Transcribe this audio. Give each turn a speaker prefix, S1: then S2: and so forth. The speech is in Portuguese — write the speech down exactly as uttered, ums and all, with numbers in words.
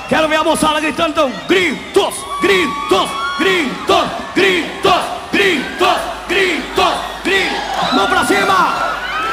S1: Quero ver a moçada gritando, então, gritos, gritos, gritos, gritos.